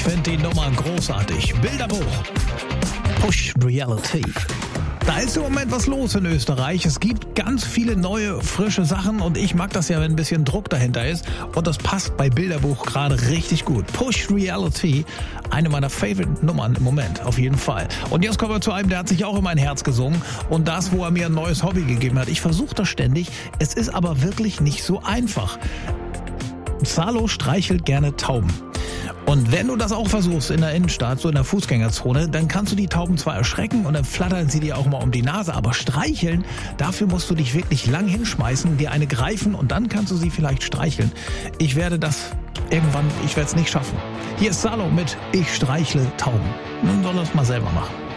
finde die Nummer großartig. Bilderbuch. Push Reality. Da ist im Moment was los in Österreich. Es gibt ganz viele neue, frische Sachen und ich mag das ja, wenn ein bisschen Druck dahinter ist. Und das passt bei Bilderbuch gerade richtig gut. Push Reality, eine meiner Favorite-Nummern im Moment, auf jeden Fall. Und jetzt kommen wir zu einem, der hat sich auch in mein Herz gesungen. Und das, wo er mir ein neues Hobby gegeben hat. Ich versuche das ständig, es ist aber wirklich nicht so einfach. Salo streichelt gerne Tauben. Und wenn du das auch versuchst in der Innenstadt, so in der Fußgängerzone, dann kannst du die Tauben zwar erschrecken und dann flattern sie dir auch mal um die Nase, aber streicheln, dafür musst du dich wirklich lang hinschmeißen, dir eine greifen und dann kannst du sie vielleicht streicheln. Ich werde es nicht schaffen. Hier ist Salo mit Ich streichle Tauben. Nun soll er es mal selber machen.